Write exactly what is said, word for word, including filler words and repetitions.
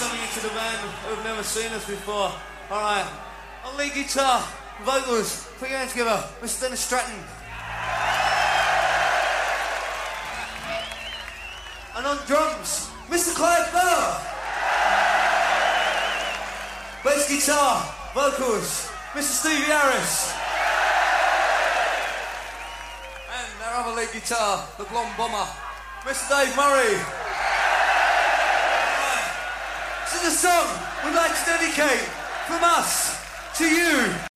something into the band who've never seen us before. Alright, on lead guitar, vocals, put your hands together, Mister Dennis Stratton. And on drums, Mister Clive Burr. Bass guitar, vocals, Mister Stevie Harris. And our other lead guitar, the blonde bomber, Mister Dave Murray. Right. This is a song we'd like to dedicate from us to you.